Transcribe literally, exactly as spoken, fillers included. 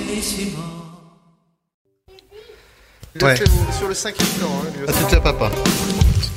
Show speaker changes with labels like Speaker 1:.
Speaker 1: Il a
Speaker 2: Ouais.
Speaker 1: fait au- sur le cinquième temps. Hein, lui
Speaker 2: Ah,
Speaker 1: aussi.
Speaker 2: c'était à papa.